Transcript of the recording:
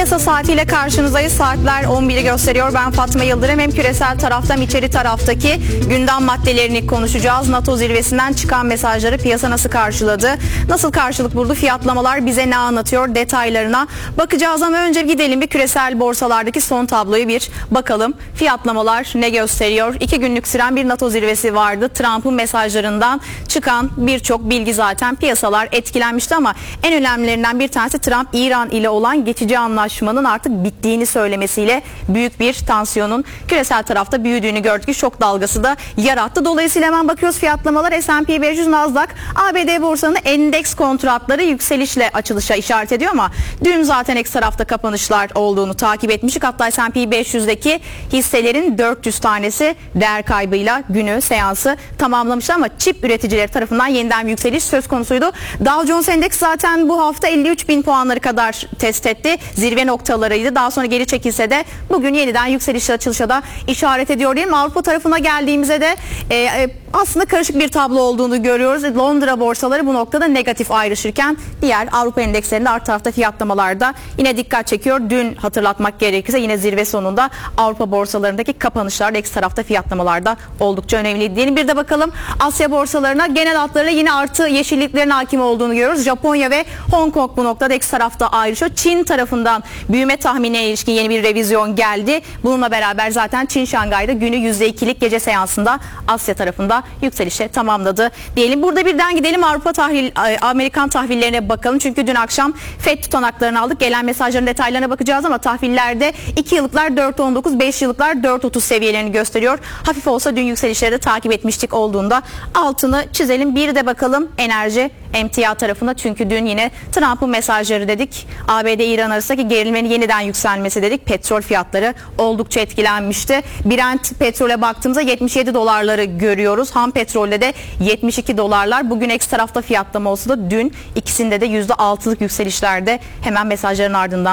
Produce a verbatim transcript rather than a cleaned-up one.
Piyasa saatiyle karşınızdayız. Saatler on biri gösteriyor. Ben Fatma Yıldırım. Hem küresel tarafta hem içeri taraftaki gündem maddelerini konuşacağız. NATO zirvesinden çıkan mesajları piyasa nasıl karşıladı? Nasıl karşılık buldu? Fiyatlamalar bize ne anlatıyor? Detaylarına bakacağız ama önce gidelim bir küresel borsalardaki son tabloyu bir bakalım. Fiyatlamalar ne gösteriyor? İki günlük süren bir NATO zirvesi vardı. Trump'ın mesajlarından çıkan birçok bilgi zaten piyasalar etkilenmişti ama en önemlilerinden bir tanesi Trump İran ile olan geçici anlaşmanın artık bittiğini söylemesiyle büyük bir tansiyonun küresel tarafta büyüdüğünü gördük. Şok dalgası da yarattı. Dolayısıyla hemen bakıyoruz fiyatlamalar. S and P beş yüz, Nasdaq, A B D borsanın endeks kontratları yükselişle açılışa işaret ediyor ama dün zaten eks tarafta kapanışlar olduğunu takip etmiştik. Hatta S and P beş yüzdeki hisselerin dört yüz tanesi değer kaybıyla günü, seansı tamamlamıştı ama çip üreticileri tarafından yeniden bir yükseliş söz konusuydu. Dow Jones Endeks zaten bu hafta elli üç bin puanları kadar test etti. Zirve noktalarıydı. Daha sonra geri çekilse de bugün yeniden yükselişle açılışa da işaret ediyor diyelim. Avrupa tarafına geldiğimizde de e, e, aslında karışık bir tablo olduğunu görüyoruz. Londra borsaları bu noktada negatif ayrışırken diğer Avrupa endekslerinde arka tarafta fiyatlamalarda yine dikkat çekiyor. Dün hatırlatmak gerekirse yine zirve sonunda Avrupa borsalarındaki kapanışlar eks tarafta fiyatlamalarda oldukça önemli diyelim. Bir de bakalım Asya borsalarına, genel hatlarıyla yine artı yeşilliklerin hakim olduğunu görüyoruz. Japonya ve Hong Kong bu noktada eks tarafta ayrışıyor. Çin tarafından büyüme tahminine ilişkin yeni bir revizyon geldi. Bununla beraber zaten Çin Şangay'da günü yüzde ikilik gece seansında Asya tarafında yükselişe tamamladı diyelim. Burada birden gidelim Avrupa tahvil, Amerikan tahvillerine bakalım. Çünkü dün akşam Fed tutanaklarını aldık. Gelen mesajların detaylarına bakacağız ama tahvillerde iki yıllıklar dört virgül on dokuz, beş yıllıklar dört virgül otuz seviyelerini gösteriyor. Hafif olsa dün yükselişleri de takip etmiştik olduğunda altını çizelim. Bir de bakalım enerji emtia tarafına, çünkü dün yine Trump'ın mesajları dedik. A B D İran arasındaki gerilmenin yeniden yükselmesi dedik. Petrol fiyatları oldukça etkilenmişti. Brent petrole baktığımızda yetmiş yedi dolarları görüyoruz. Ham petrolde de yetmiş iki dolarlar. Bugün eks tarafta fiyatlama olsa da dün ikisinde de yüzde altılık yükselişlerde hemen mesajların ardından